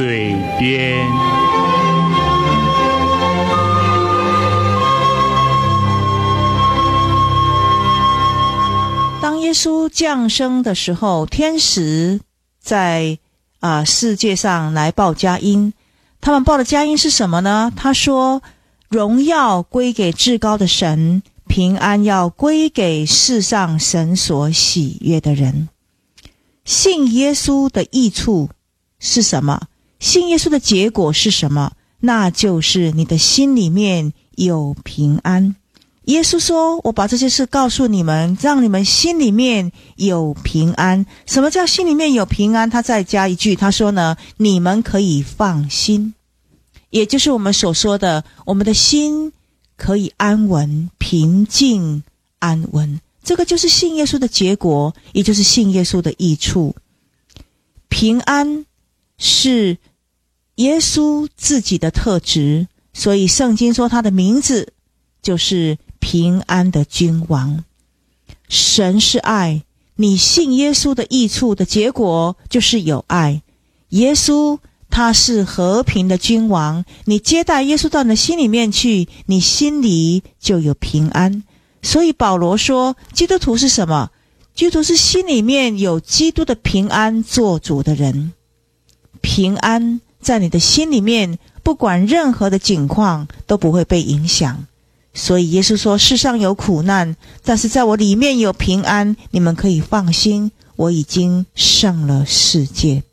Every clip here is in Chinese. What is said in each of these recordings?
水边。 当耶稣降生的时候，天使在世界上来报佳音。他们报的佳音是什么呢？他说，荣耀归给至高的神，平安要归给世上神所喜悦的人。信耶稣的益处是什么？信耶稣的结果是什么？那就是你的心里面有平安。耶稣说，我把这些事告诉你们，让你们心里面有平安。什么叫心里面有平安？他再加一句，他说呢，你们可以放心。也就是我们所说的，我们的心可以安稳、平静、安稳。这个就是信耶稣的结果，也就是信耶稣的益处。平安是耶稣自己的特质，所以圣经说他的名字就是平安的君王。神是爱，你信耶稣的益处的结果就是有爱。耶稣他是和平的君王，你接待耶稣到你的心里面去，你心里就有平安。所以保罗说，基督徒是什么？基督徒是心里面有基督的平安做主的人。平安在你的心里面，不管任何的境况都不会被影响。所以耶稣说，世上有苦难，但是在我里面有平安，你们可以放心，我已经胜了世界。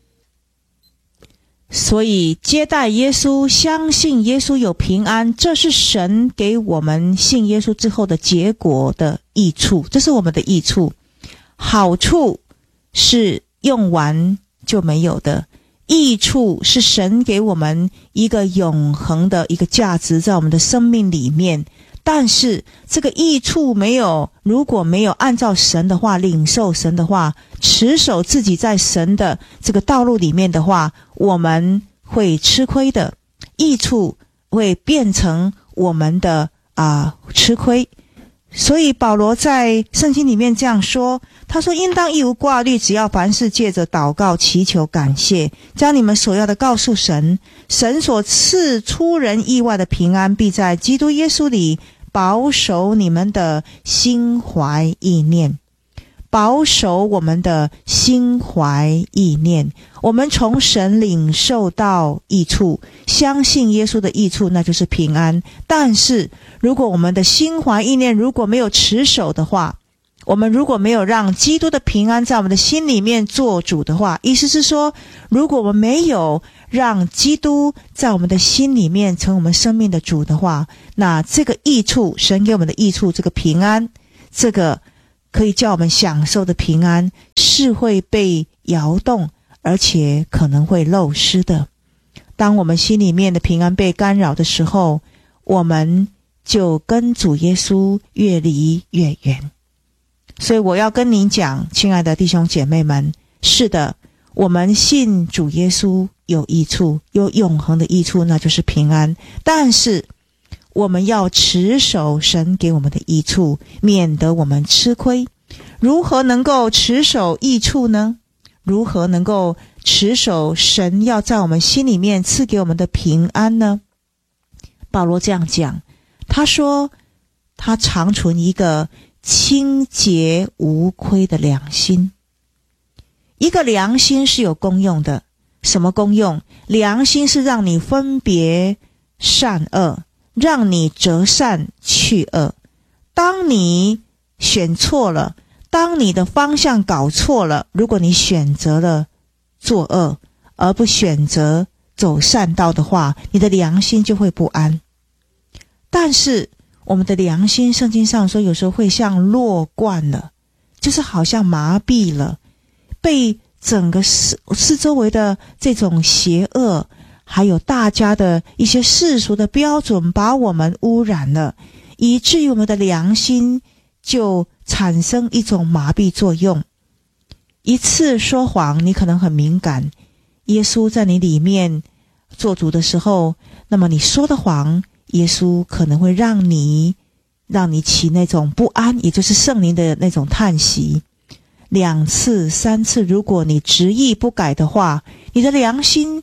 所以接待耶稣，相信耶稣有平安，这是神给我们信耶稣之后的结果的益处，这是我们的益处。好处是用完就没有的，益处是神给我们一个永恒的一个价值在我们的生命里面。但是这个益处如果没有按照神的话，领受神的话，持守自己在神的这个道路里面的话，我们会吃亏的。益处会变成我们的吃亏。所以保罗在圣经里面这样说，他说，应当一无挂虑，只要凡事借着祷告祈求感谢，将你们所要的告诉神，神所赐出人意外的平安，必在基督耶稣里保守你们的心怀意念。保守我们的心怀意念，我们从神领受到益处，相信耶稣的益处，那就是平安。但是如果我们的心怀意念如果没有持守的话，我们如果没有让基督的平安在我们的心里面做主的话，意思是说，如果我们没有让基督在我们的心里面成为我们生命的主的话，那这个益处，神给我们的益处，这个平安，这个可以叫我们享受的平安，是会被摇动，而且可能会漏失的。当我们心里面的平安被干扰的时候，我们就跟主耶稣越离越远。所以我要跟您讲，亲爱的弟兄姐妹们，是的，我们信主耶稣有益处，有永恒的益处，那就是平安。但是我们要持守神给我们的益处，免得我们吃亏。如何能够持守益处呢？如何能够持守神要在我们心里面赐给我们的平安呢？保罗这样讲，他说他常存一个清洁无亏的良心。一个良心是有功用的。什么功用？良心是让你分别善恶，让你择善去恶。当你选错了，当你的方向搞错了，如果你选择了作恶而不选择走善道的话，你的良心就会不安。但是我们的良心，圣经上说有时候会像弱冠了，就是好像麻痹了，被整个四周围的这种邪恶还有大家的一些世俗的标准把我们污染了，以至于我们的良心就产生一种麻痹作用。一次说谎，你可能很敏感，耶稣在你里面做主的时候，那么你说的谎，耶稣可能会让你起那种不安，也就是圣灵的那种叹息。2次3次，如果你执意不改的话，你的良心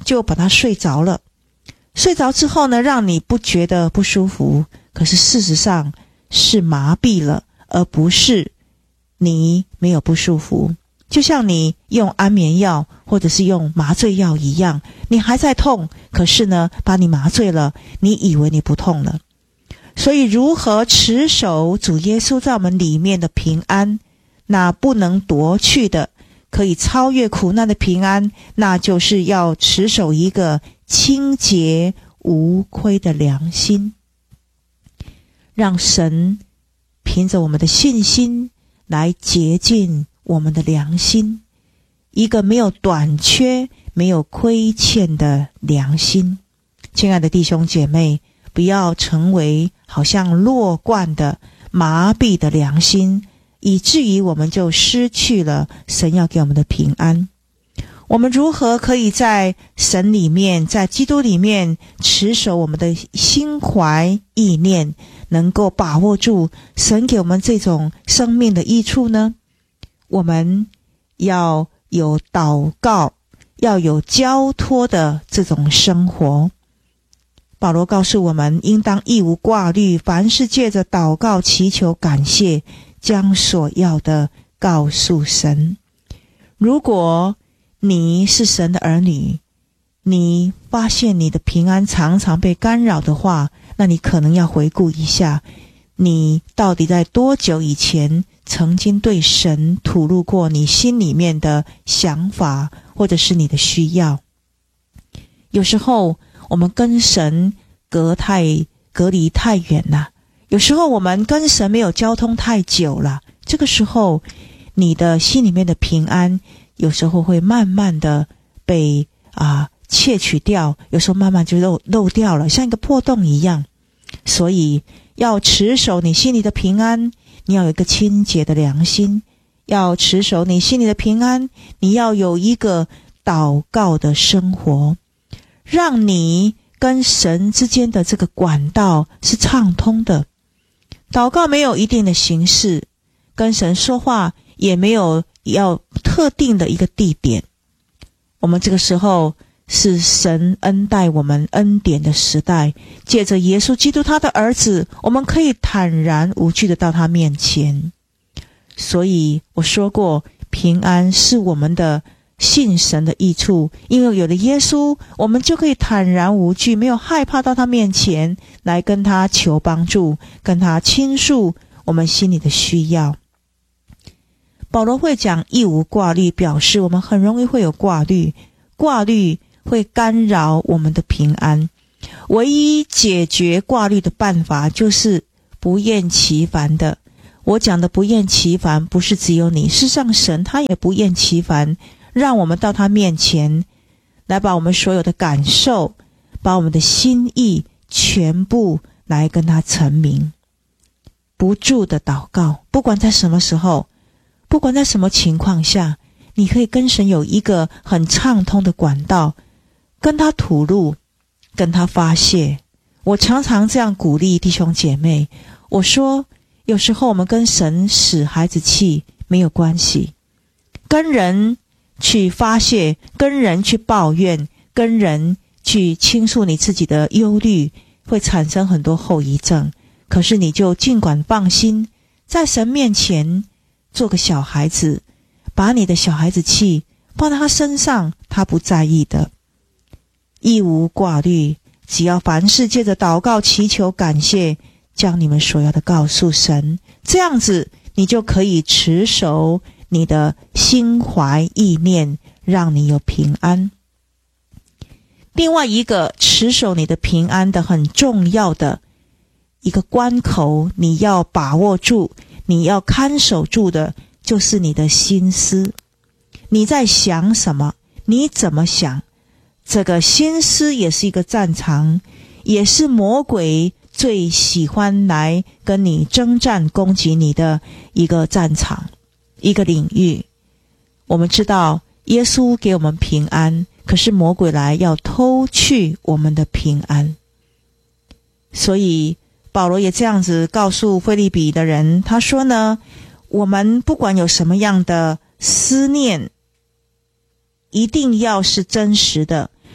就把它睡着了。睡着之后呢，让你不觉得不舒服，可是事实上是麻痹了，而不是你没有不舒服。就像你用安眠药或者是用麻醉药一样，你还在痛，可是呢，把你麻醉了，你以为你不痛了。所以如何持守主耶稣在我们里面的平安，那不能夺去的，可以超越苦难的平安，那就是要持守一个清洁无亏的良心，让神凭着我们的信心来洁净我们的良心，一个没有短缺没有亏欠的良心。亲爱的弟兄姐妹，不要成为好像弱冠的麻痹的良心，以至于我们就失去了神要给我们的平安。我们如何可以在神里面，在基督里面持守我们的心怀意念，能够把握住神给我们这种生命的益处呢？我们要有祷告，要有交托的这种生活。保罗告诉我们，应当一无挂虑，凡事借着祷告祈求感谢，将所要的告诉神。如果你是神的儿女，你发现你的平安常常被干扰的话，那你可能要回顾一下，你到底在多久以前曾经对神吐露过你心里面的想法，或者是你的需要。有时候我们跟神隔离太远了，有时候我们跟神没有交通太久了，这个时候你的心里面的平安有时候会慢慢的被窃取掉，有时候慢慢就漏掉了，像一个破洞一样。所以要持守你心里的平安，你要有一个清洁的良心，要持守你心里的平安，你要有一个祷告的生活，让你跟神之间的这个管道是畅通的。祷告没有一定的形式，跟神说话也没有要特定的一个地点。我们这个时候是神恩待我们恩典的时代，借着耶稣基督他的儿子，我们可以坦然无惧的到他面前。所以我说过，平安是我们的信神的益处，因为有了耶稣，我们就可以坦然无惧，没有害怕到他面前来跟他求帮助，跟他倾诉我们心里的需要。保罗会讲一无挂虑，表示我们很容易会有挂虑，挂虑会干扰我们的平安。唯一解决挂虑的办法就是不厌其烦的。我讲的不厌其烦不是只有你，事实上神他也不厌其烦，让我们到他面前来把我们所有的感受，把我们的心意全部来跟他陈明。不住的祷告，不管在什么时候，不管在什么情况下，你可以跟神有一个很畅通的管道，跟他吐露，跟他发泄。我常常这样鼓励弟兄姐妹，我说有时候我们跟神使孩子气没有关系，跟人去发泄，跟人去抱怨，跟人去倾诉你自己的忧虑，会产生很多后遗症。可是你就尽管放心，在神面前做个小孩子，把你的小孩子气放在他身上，他不在意的。一无挂虑，只要凡事借着祷告祈求感谢，将你们所要的告诉神，这样子你就可以持守你的心怀意念，让你有平安。另外一个持守你的平安的很重要的一个关口，你要把握住，你要看守住的，就是你的心思。你在想什么？你怎么想？这个心思也是一个战场，也是魔鬼最喜欢来跟你征战攻击你的一个战场，一个领域。我们知道耶稣给我们平安，可是魔鬼来要偷去我们的平安。所以保罗也这样子告诉腓立比的人，他说呢，我们不管有什么样的思念，一定要是真实的，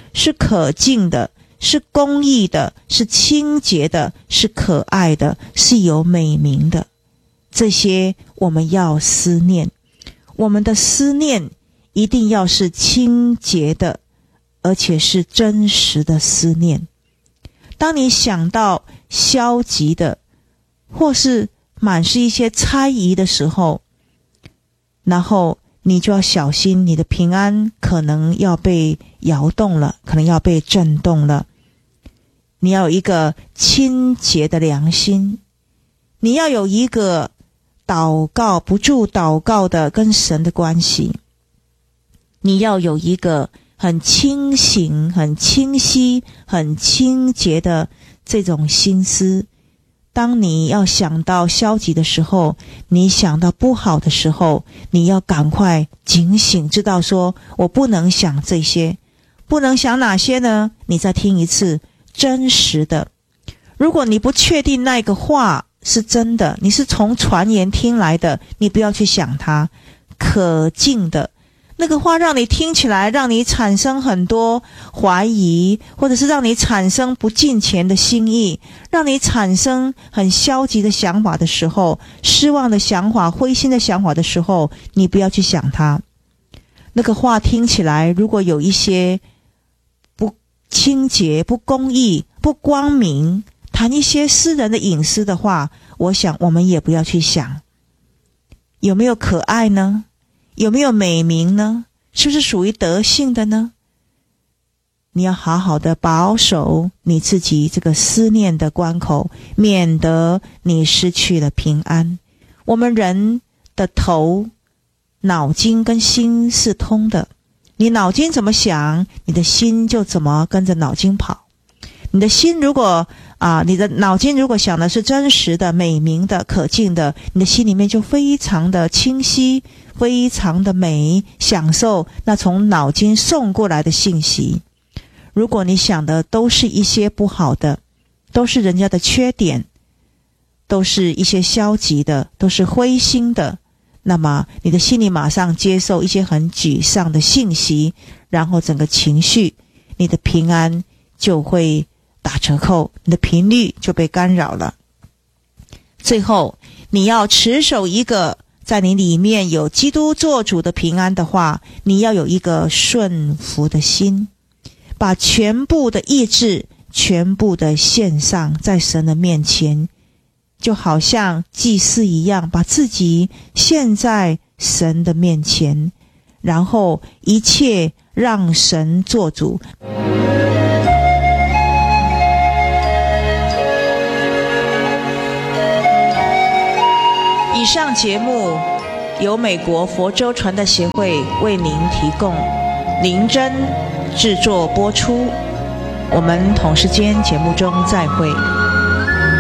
是可敬的，是公义的，是清洁的，是可爱的，是有美名的。这些我们要思念，我们的思念一定要是清洁的，而且是真实的思念。当你想到消极的，或是满是一些猜疑的时候，然后你就要小心，你的平安可能要被摇动了，可能要被震动了。你要有一个清洁的良心，你要有一个祷告不住祷告的跟神的关系，你要有一个很清醒、很清晰、很清洁的这种心思。当你要想到消极的时候，你想到不好的时候，你要赶快警醒，知道说我不能想这些。不能想哪些呢？你再听一次，真实的。如果你不确定那个话是真的，你是从传言听来的，你不要去想它。可敬的那个话让你听起来，让你产生很多怀疑，或者是让你产生不敬虔的心意，让你产生很消极的想法的时候，失望的想法、灰心的想法的时候，你不要去想它。那个话听起来如果有一些不清洁、不公义、不光明，谈一些私人的隐私的话，我想我们也不要去想。有没有可爱呢？有没有美名呢？是不是属于德性的呢？你要好好的保守你自己这个思念的关口，免得你失去了平安。我们人的头、脑筋跟心是通的，你脑筋怎么想，你的心就怎么跟着脑筋跑。你的心如果你的脑筋如果想的是真实的、美名的、可敬的，你的心里面就非常的清晰，非常的美，享受那从脑筋送过来的信息。如果你想的都是一些不好的，都是人家的缺点，都是一些消极的，都是灰心的，那么你的心里马上接受一些很沮丧的信息，然后整个情绪，你的平安就会打折扣，你的频率就被干扰了。最后，你要持守一个在你里面有基督做主的平安的话，你要有一个顺服的心，把全部的意志全部的献上在神的面前，就好像祭司一样，把自己献在神的面前，然后一切让神做主。以上节目由美国佛州传道协会为您提供，林真制作播出。我们同时间节目中再会。